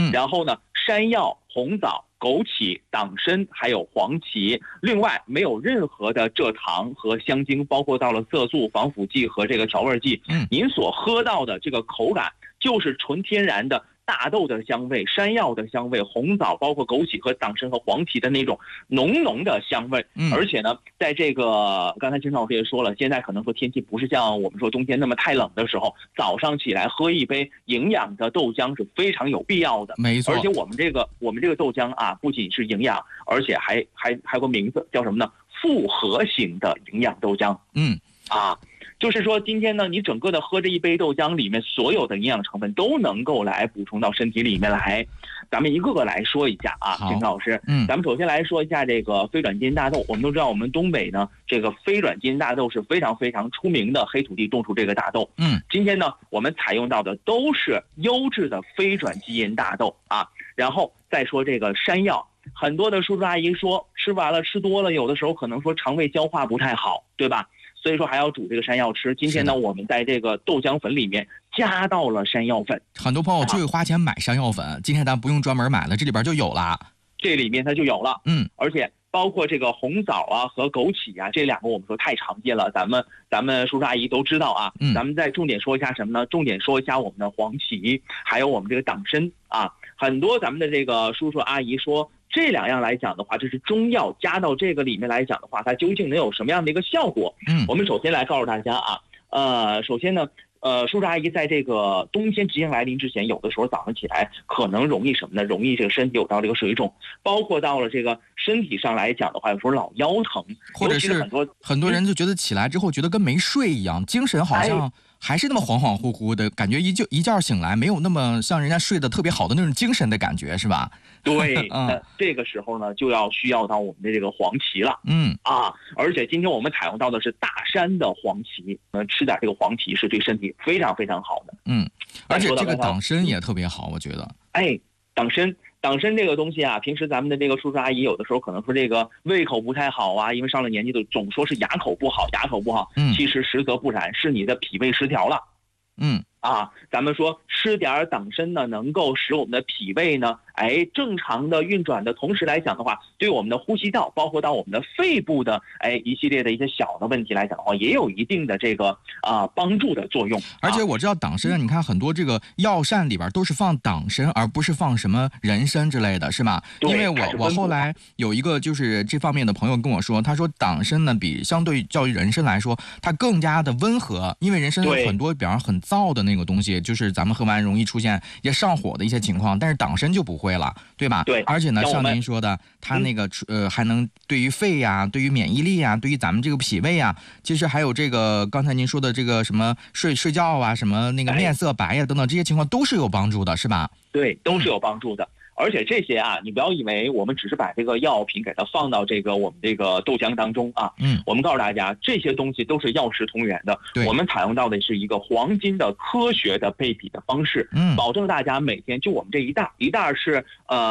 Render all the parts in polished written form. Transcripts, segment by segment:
然后呢，山药、红枣、枸杞、党参还有黄芪，另外没有任何的蔗糖和香精，包括到了色素、防腐剂和这个调味剂。您所喝到的这个口感就是纯天然的大豆的香味、山药的香味、红枣包括枸杞和党参和黄芪的那种浓浓的香味。而且呢，在这个刚才金老师也说了，现在可能说天气不是像我们说冬天那么太冷的时候，早上起来喝一杯营养的豆浆是非常有必要的。 没错， 而且我们这个豆浆啊，不仅是营养，而且还有个名字叫什么呢？复合型的营养豆浆。就是说今天呢，你整个的喝这一杯豆浆里面所有的营养成分都能够来补充到身体里面来。咱们一个个来说一下啊，金老师。咱们首先来说一下这个非转基因大豆。我们都知道，我们东北呢，这个非转基因大豆是非常非常出名的黑土地种出这个大豆。今天呢，我们采用到的都是优质的非转基因大豆啊。然后再说这个山药，很多的叔叔阿姨说吃完了吃多了，有的时候可能说肠胃消化不太好，对吧？所以说还要煮这个山药吃。今天呢，我们在这个豆浆粉里面加到了山药粉。 很多朋友就会花钱买山药粉，今天咱不用专门买了，这里边就有了。 这里面它就有了。而且包括这个红枣啊和枸杞啊，这两个我们说太常见了，咱们叔叔阿姨都知道啊。咱们再重点说一下什么呢？重点说一下我们的黄芪，还有我们这个党参啊。很多咱们的这个叔叔阿姨说，这两样来讲的话，这是中药加到这个里面来讲的话，它究竟能有什么样的一个效果？我们首先来告诉大家啊，首先呢，叔叔阿姨在这个冬天即将来临之前，有的时候早上起来可能容易什么呢？容易这个身体有到这个水肿，包括到了这个身体上来讲的话，有时候老腰疼， 或者是很多人就觉得起来之后觉得跟没睡一样，精神好像还是那么恍恍惚惚的感觉，一觉醒来没有那么像人家睡得特别好的那种精神的感觉，是吧？ 对，这个时候呢就需要到我们的这个黄芪了。而且今天我们采用到的是大山的黄芪，吃点这个黄芪是对身体非常非常好的。 而且这个党参也特别好，我觉得。 党参这个东西啊，平时咱们的这个叔叔阿姨有的时候可能说这个胃口不太好啊，因为上了年纪都总说是牙口不好。其实实则不然，是你的脾胃失调了。咱们说吃点党参呢，能够使我们的脾胃呢，正常的运转的同时来讲的话，对我们的呼吸道，包括到我们的肺部的一系列的一些小的问题来讲的话，也有一定的这个帮助的作用。 而且我知道党参，你看很多这个药膳里边都是放党参，而不是放什么人参之类的，是吗？因为我后来有一个就是这方面的朋友跟我说，他说党参呢比相对较于人参来说，它更加的温和，因为人参有很多比方很燥的那个东西，就是咱们喝完容易出现也上火的一些情况，但是党参就不会了，对吧？ 对。 而且呢，像您说的，它那个还能对于肺呀、对于免疫力呀、对于咱们这个脾胃呀，其实还有这个刚才您说的这个什么睡觉啊，什么那个面色白呀等等这些情况都是有帮助的，是吧？ 对，都是有帮助的。而且这些啊，你不要以为我们只是把这个药品给它放到这个我们这个豆浆当中啊。我们告诉大家，这些东西都是药食同源的。我们采用到的是一个黄金的科学的配比的方式，保证大家每天就我们这一袋是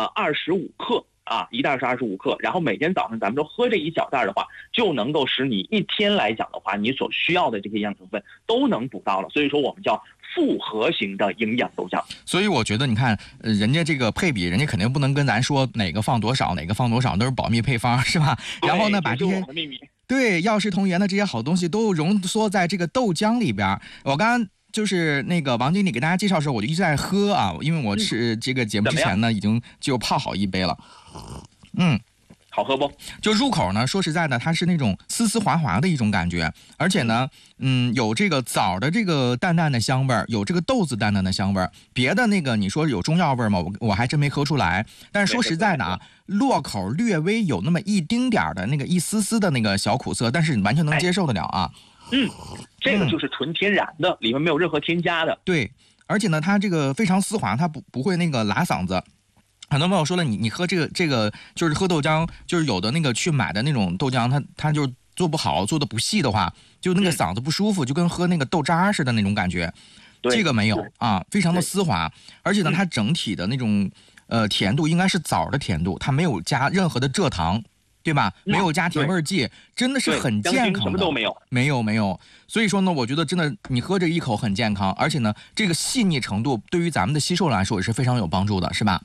25克。一袋是25克，然后每天早上咱们都喝这一小袋的话，就能够使你一天来讲的话，你所需要的这些营养成分都能补到了。所以说我们叫复合型的营养豆浆。 所以我觉得你看，人家这个配比，人家肯定不能跟咱说哪个放多少，哪个放多少，都是保密配方，是吧？然后呢，把这些对药食同源的这些好东西都浓缩在这个豆浆里边。我刚刚就是那个王经理给大家介绍的时候，我就一直在喝啊，因为我是这个节目之前呢，已经就泡好一杯了。 好喝不？ 就入口呢，说实在的，它是那种丝丝滑滑的一种感觉，而且呢，有这个枣的这个淡淡的香味儿，有这个豆子淡淡的香味儿。别的那个你说有中药味儿吗？我还真没喝出来。但是说实在的啊，落口略微有那么一丁点儿的那个一丝丝的那个小苦涩，但是你完全能接受得了啊。 这个就是纯天然的，里面没有任何添加的。 对，而且呢，它这个非常丝滑，它不会那个拉嗓子。很多朋友说了，你喝这个就是喝豆浆，就是有的那个去买的那种豆浆，它就做不好，做的不细的话，就那个嗓子不舒服，就跟喝那个豆渣似的那种感觉。这个没有啊，非常的丝滑，而且呢，它整体的那种甜度应该是枣的甜度，它没有加任何的蔗糖。对吧？没有加甜味剂，真的是很健康的。 什么都没有。 没有。所以说呢，我觉得真的你喝这一口很健康，而且呢，这个细腻程度对于咱们的吸收来说也是非常有帮助的，是吧？